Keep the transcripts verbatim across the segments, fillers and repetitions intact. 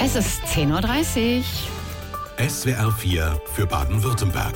Es ist zehn Uhr dreißig. S W R vier für Baden-Württemberg.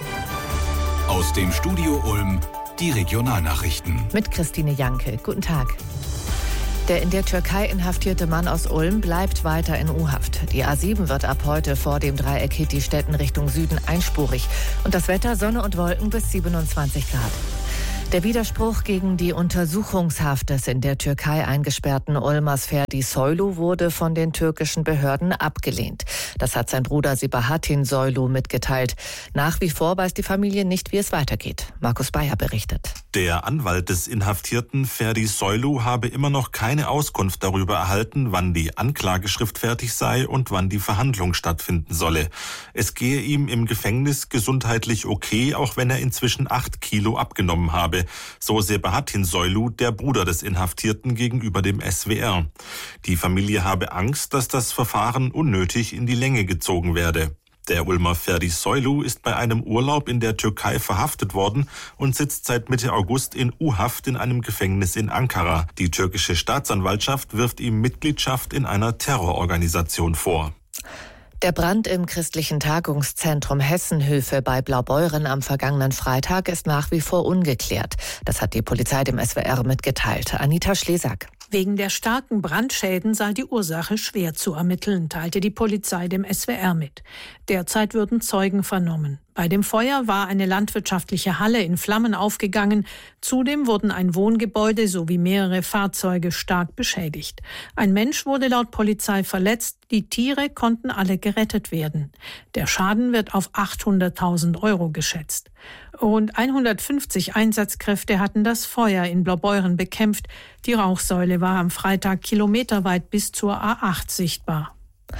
Aus dem Studio Ulm die Regionalnachrichten. Mit Christine Janke. Guten Tag. Der in der Türkei inhaftierte Mann aus Ulm bleibt weiter in U-Haft. Die A sieben wird ab heute vor dem Dreieck Kitti-Stetten Richtung Süden einspurig. Und das Wetter Sonne und Wolken bis siebenundzwanzig Grad. Der Widerspruch gegen die Untersuchungshaft des in der Türkei eingesperrten Ulmers Ferdi Soylu wurde von den türkischen Behörden abgelehnt. Das hat sein Bruder Sibahattin Soylu mitgeteilt. Nach wie vor weiß die Familie nicht, wie es weitergeht. Markus Bayer berichtet. Der Anwalt des Inhaftierten Ferdi Soylu habe immer noch keine Auskunft darüber erhalten, wann die Anklageschrift fertig sei und wann die Verhandlung stattfinden solle. Es gehe ihm im Gefängnis gesundheitlich okay, auch wenn er inzwischen acht Kilo abgenommen habe. So Sibahattin Soylu, der Bruder des Inhaftierten, gegenüber dem S W R. Die Familie habe Angst, dass das Verfahren unnötig in die Länge gezogen werde. Der Ulmer Ferdi Soylu ist bei einem Urlaub in der Türkei verhaftet worden und sitzt seit Mitte August in U-Haft in einem Gefängnis in Ankara. Die türkische Staatsanwaltschaft wirft ihm Mitgliedschaft in einer Terrororganisation vor. Der Brand im christlichen Tagungszentrum Hessenhöfe bei Blaubeuren am vergangenen Freitag ist nach wie vor ungeklärt. Das hat die Polizei dem S W R mitgeteilt. Anita Schlesak. Wegen der starken Brandschäden sei die Ursache schwer zu ermitteln, teilte die Polizei dem S W R mit. Derzeit würden Zeugen vernommen. Bei dem Feuer war eine landwirtschaftliche Halle in Flammen aufgegangen. Zudem wurden ein Wohngebäude sowie mehrere Fahrzeuge stark beschädigt. Ein Mensch wurde laut Polizei verletzt. Die Tiere konnten alle gerettet werden. Der Schaden wird auf achthunderttausend Euro geschätzt. Rund hundertfünfzig Einsatzkräfte hatten das Feuer in Blaubeuren bekämpft. Die Rauchsäule war am Freitag kilometerweit bis zur A acht sichtbar.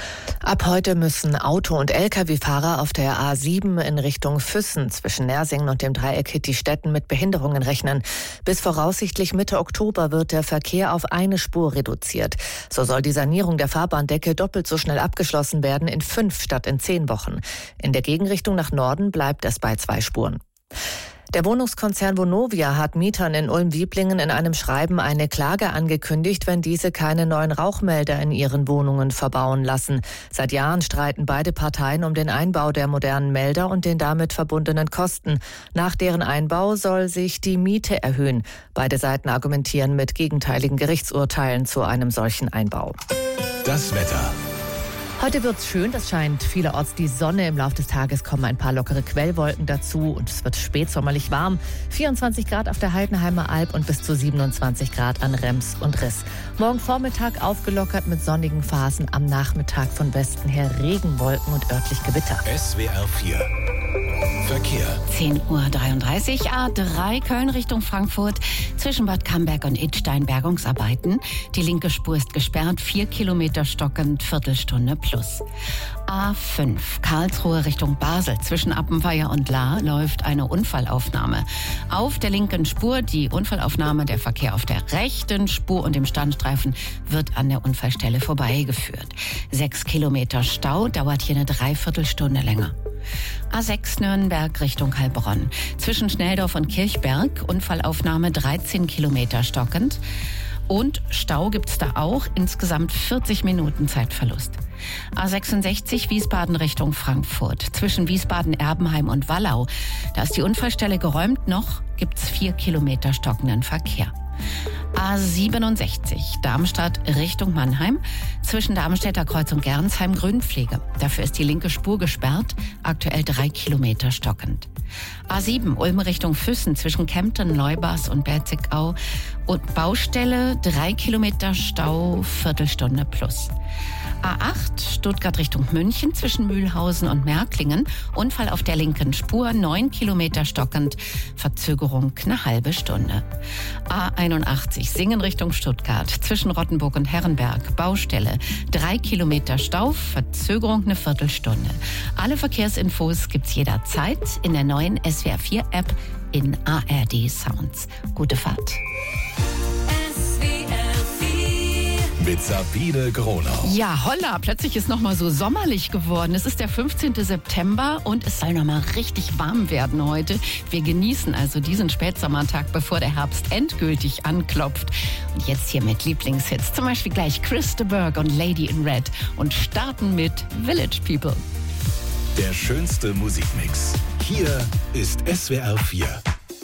Ab heute müssen Auto- und L K W-Fahrer auf der A sieben in Richtung Füssen zwischen Nersingen und dem Dreieck Kitti-Stetten mit Behinderungen rechnen. Bis voraussichtlich Mitte Oktober wird der Verkehr auf eine Spur reduziert. So soll die Sanierung der Fahrbahndecke doppelt so schnell abgeschlossen werden, in fünf statt in zehn Wochen. In der Gegenrichtung nach Norden bleibt es bei zwei Spuren. Der Wohnungskonzern Vonovia hat Mietern in Ulm-Wieblingen in einem Schreiben eine Klage angekündigt, wenn diese keine neuen Rauchmelder in ihren Wohnungen verbauen lassen. Seit Jahren streiten beide Parteien um den Einbau der modernen Melder und den damit verbundenen Kosten. Nach deren Einbau soll sich die Miete erhöhen. Beide Seiten argumentieren mit gegenteiligen Gerichtsurteilen zu einem solchen Einbau. Das Wetter. Heute wird's schön, es scheint vielerorts die Sonne. Im Laufe des Tages kommen ein paar lockere Quellwolken dazu und es wird spätsommerlich warm. vierundzwanzig Grad auf der Heidenheimer Alb und bis zu siebenundzwanzig Grad an Rems und Riss. Morgen Vormittag aufgelockert mit sonnigen Phasen, am Nachmittag von Westen her Regenwolken und örtlich Gewitter. S W R vier Verkehr. zehn Uhr dreiunddreißig, A drei Köln Richtung Frankfurt. Zwischen Bad Camberg und Idstein Bergungsarbeiten. Die linke Spur ist gesperrt, vier Kilometer stockend, Viertelstunde plus. A fünf Karlsruhe Richtung Basel. Zwischen Appenweier und Lahr läuft eine Unfallaufnahme. Auf der linken Spur die Unfallaufnahme, der Verkehr auf der rechten Spur und im Standstreifen wird an der Unfallstelle vorbeigeführt. Sechs Kilometer Stau, dauert hier eine Dreiviertelstunde länger. A sechs Nürnberg Richtung Heilbronn. Zwischen Schnelldorf und Kirchberg, Unfallaufnahme dreizehn Kilometer stockend. Und Stau gibt's da auch, insgesamt vierzig Minuten Zeitverlust. A sechsundsechzig Wiesbaden Richtung Frankfurt. Zwischen Wiesbaden-Erbenheim und Wallau. Da ist die Unfallstelle geräumt, noch gibt's vier Kilometer stockenden Verkehr. A siebenundsechzig Darmstadt Richtung Mannheim. Zwischen Darmstädter Kreuz und Gernsheim Grünpflege. Dafür ist die linke Spur gesperrt, aktuell drei Kilometer stockend. A sieben Ulm Richtung Füssen zwischen Kempten, Neubas und Berzigau und Baustelle, drei Kilometer Stau, Viertelstunde plus. A acht Stuttgart Richtung München zwischen Mühlhausen und Märklingen, Unfall auf der linken Spur, neun Kilometer stockend, Verzögerung eine halbe Stunde. A einundachtzig Singen Richtung Stuttgart zwischen Rottenburg und Herrenberg, Baustelle, drei Kilometer Stau, Verzögerung eine Viertelstunde. Alle Verkehrsinfos gibt's jederzeit in der neuen S W R vier App in A R D Sounds. Gute Fahrt. S W R vier mit Sabine Gronau. Ja, holla, plötzlich ist noch mal so sommerlich geworden. Es ist der fünfzehnten September und es soll noch mal richtig warm werden heute. Wir genießen also diesen Spätsommertag, bevor der Herbst endgültig anklopft. Und jetzt hier mit Lieblingshits, zum Beispiel gleich Chris de Burgh und Lady in Red und starten mit Village People. Der schönste Musikmix. Hier ist S W R vier.